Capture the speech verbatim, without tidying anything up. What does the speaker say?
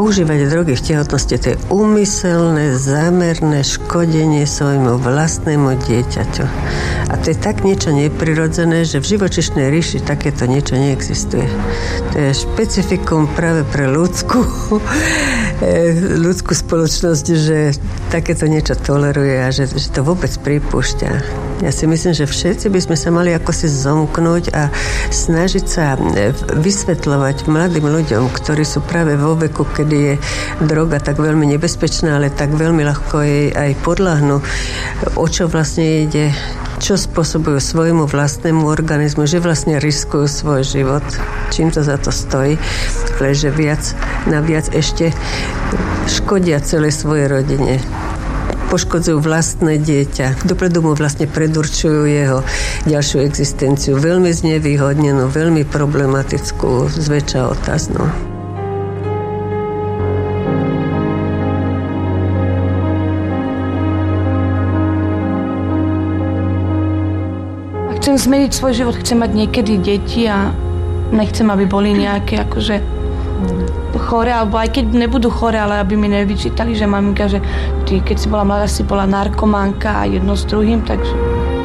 používať drogy v tehotnosti, to je úmyselné, zámerné škodenie svojmu vlastnému dieťaťu. A to je tak niečo neprirodzené, že v živočíšnej ríši takéto niečo neexistuje. To je špecifikum práve pre ľudskú, ľudskú spoločnosť, že takéto niečo toleruje a že, že to vôbec pripúšťa. Ja si myslím, že všetci by sme sa mali ako si zomknúť a snažiť sa vysvetľovať mladým ľuďom, ktorí sú práve vo veku, kedy je droga tak veľmi nebezpečná, ale tak veľmi ľahko jej aj podľahnú, o čo vlastne ide, čo spôsobujú svojmu vlastnému organizmu, že vlastne riskujú svoj život, čím to za to stojí, ale že viac na viac ešte škodia celej svojej rodine. Poškodzujú vlastné dieťa. Dopredu mu vlastne predurčujú jeho ďalšiu existenciu. Veľmi znevýhodnenú, veľmi problematickú, zväčša otáznu. Ak chcem zmeniť svoj život, chcem mať niekedy deti a nechcem, aby boli nejaké akože chore, alebo aj keď nebudú chore, ale aby mi nevyčítali, že maminka, že ty, keď si bola mladá, si bola narkománka a jedno s druhým, takže